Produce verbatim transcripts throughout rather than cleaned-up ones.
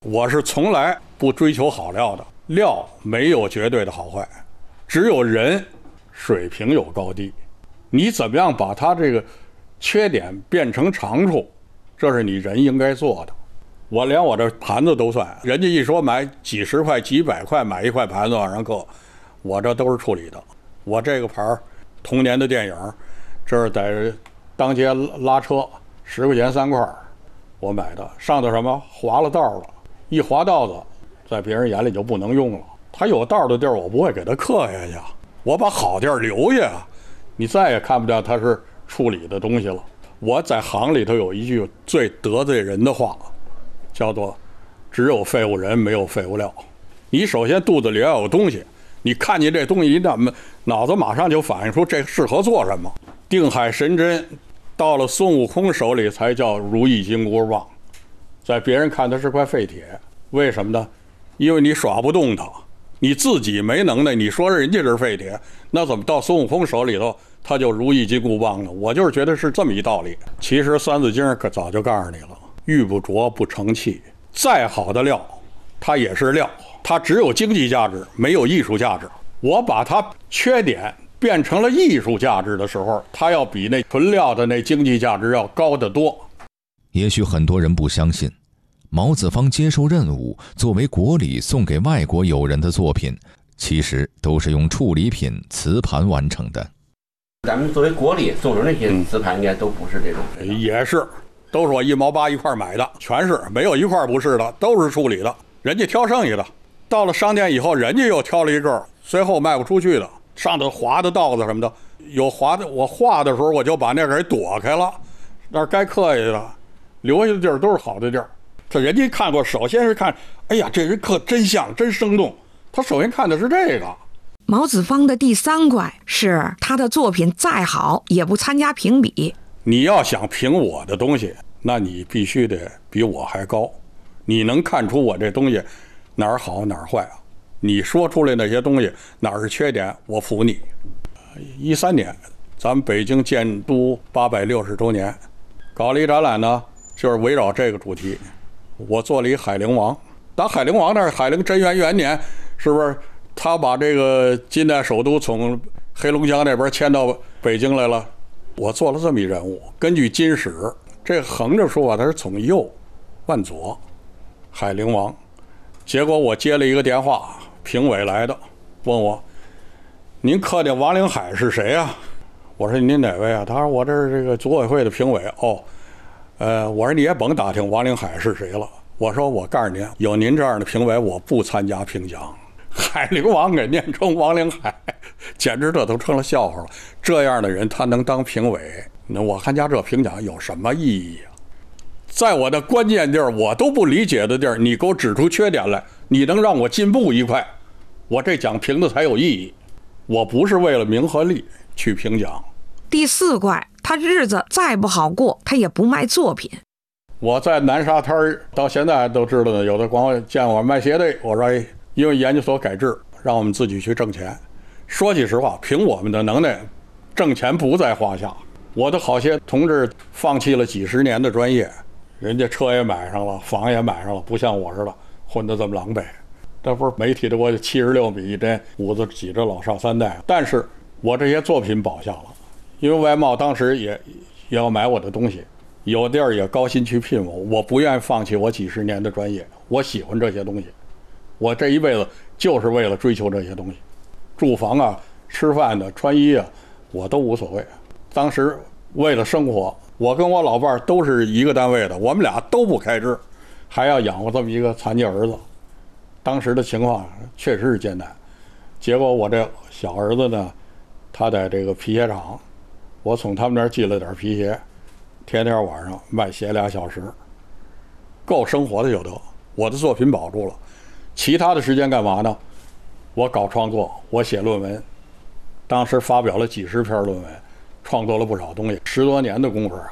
我是从来不追求好料的，料没有绝对的好坏，只有人水平有高低。你怎么样把它这个缺点变成长处，这是你人应该做的。我连我这盘子都算，人家一说买几十块几百块买一块盘子往上刻，我这都是处理的。我这个盘童年的电影，这是在当街拉车十块钱三块我买的，上头什么划了道了，一划道子在别人眼里就不能用了，他有道的地儿我不会给他刻下去，我把好地儿留下，你再也看不到他是处理的东西了。我在行里头有一句最得罪人的话，叫做只有废物人没有废物料。你首先肚子里要有东西，你看见这东西一旦脑子马上就反映出这适合做什么。定海神针到了孙悟空手里才叫如意金箍棒，在别人看它是块废铁，为什么呢？因为你耍不动它，你自己没能耐，你说人家是废铁，那怎么到孙悟空手里头他就如意金箍棒呢？我就是觉得是这么一道理。其实三字经可早就告诉你了，玉不琢不成器，再好的料它也是料，它只有经济价值没有艺术价值。我把它缺点变成了艺术价值的时候，它要比那纯料的那经济价值要高得多。 也许很多人不相信，毛子方接受任务作为国礼送给外国友人的作品，其实都是用处理品瓷盘完成的。 咱们作为国礼送出那些瓷盘应该都不是这种、 嗯、也是都是我一毛八一块买的，全是没有一块不是的，都是处理的，人家挑剩下的，到了商店以后人家又挑了一个最后卖不出去的，上头划的道子什么的，有划的我画的时候我就把那个给躲开了，那该刻下的留下的地儿都是好的地儿。这人家看过，首先是看，哎呀，这人刻真像，真生动。他首先看的是这个。 毛子方的第三怪是他的作品再好也不参加评比。 你要想评我的东西，那你必须得比我还高。你能看出我这东西哪儿好哪儿坏啊？你说出来那些东西哪儿是缺点，我服你。一三年，咱们北京建都八百六十周年，搞了一展览呢，就是围绕这个主题。我做了一海陵王，打海陵王那儿，海陵贞元元年，是不是他把这个近代首都从黑龙江那边迁到北京来了？我做了这么一人物，根据金史，这横着说啊，他是从右往左，海陵王。结果我接了一个电话，评委来的，问我：“您刻的王灵海是谁啊？”我说：“您哪位啊？”他说：“我这是这个组委会的评委。”哦。呃，我说你也甭打听王灵海是谁了。我说我告诉您，有您这样的评委，我不参加评奖。海陵王给念成王灵海，简直这都成了笑话了。这样的人他能当评委，那我参加这评奖有什么意义啊？在我的关键地儿，我都不理解的地儿，你给我指出缺点来，你能让我进步一块，我这奖评的才有意义。我不是为了名和利去评奖。 第四怪，他日子再不好过，他也不卖作品。 我在南沙滩到现在都知道呢，有的光见我卖鞋的，我说哎，因为研究所改制，让我们自己去挣钱。说句实话，凭我们的能耐，挣钱不在话下。我的好些同志放弃了几十年的专业，人家车也买上了，房也买上了，不像我似的混得这么狼狈。这不是媒体的我七十六米这五子挤着老少三代，但是我这些作品保下了。因为外贸当时也也要买我的东西，有地儿也高薪去聘我，我不愿意放弃我几十年的专业，我喜欢这些东西，我这一辈子就是为了追求这些东西，住房啊、吃饭的、穿衣啊，我都无所谓。当时为了生活，我跟我老伴儿都是一个单位的，我们俩都不开支，还要养活这么一个残疾儿子。当时的情况确实是艰难，结果我这小儿子呢，他在这个皮鞋厂。我从他们那儿寄了点皮鞋，天天晚上卖鞋俩小时，够生活的就得。我的作品保住了，其他的时间干嘛呢？我搞创作，我写论文，当时发表了几十篇论文，创作了不少东西，十多年的功夫啊。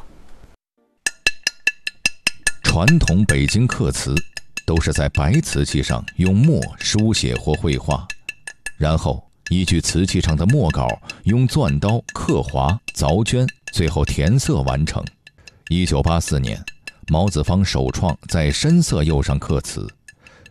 传统北京刻瓷都是在白瓷器上用墨书写或绘画，然后依据瓷器上的墨稿，用钻刀刻划、凿圈，最后填色完成。一九八四年，毛子方首创在深色釉上刻瓷，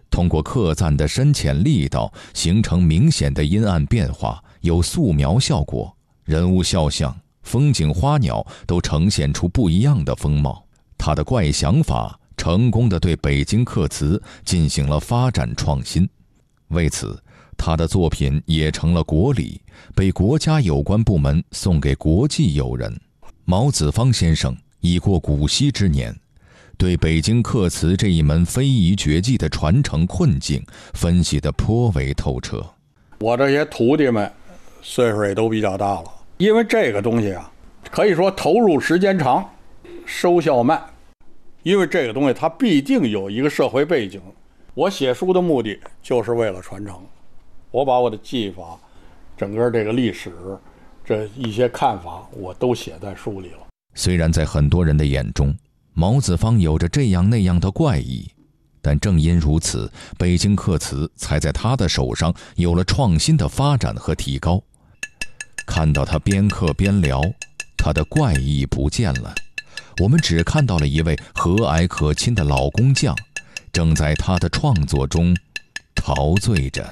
通过刻赞的深浅力道，形成明显的阴暗变化，有素描效果，人物肖像、风景花鸟都呈现出不一样的风貌。他的怪想法成功地对北京刻瓷进行了发展创新，为此他的作品也成了国礼，被国家有关部门送给国际友人。毛子方先生已过古稀之年，对北京刻瓷这一门非遗绝技的传承困境分析得颇为透彻。 我这些徒弟们岁数也都比较大了，因为这个东西啊，可以说投入时间长，收效慢，因为这个东西它必定有一个社会背景。我写书的目的就是为了传承，我把我的技法、整个这个历史、这一些看法，我都写在书里了。 虽然在很多人的眼中，毛子方有着这样那样的怪异，但正因如此，北京刻瓷才在他的手上有了创新的发展和提高。看到他边刻边聊，他的怪异不见了，我们只看到了一位和蔼可亲的老工匠，正在他的创作中陶醉着。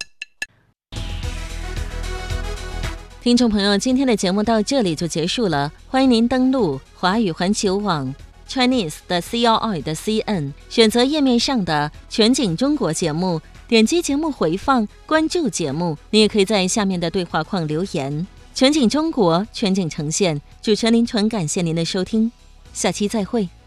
听众朋友，今天的节目到这里就结束了，欢迎您登录华语环球网 Chinese 的 C L I 的 C N， 选择页面上的全景中国节目，点击节目回放，关注节目。你也可以在下面的对话框留言。全景中国，全景呈现，主持人林纯，感谢您的收听，下期再会。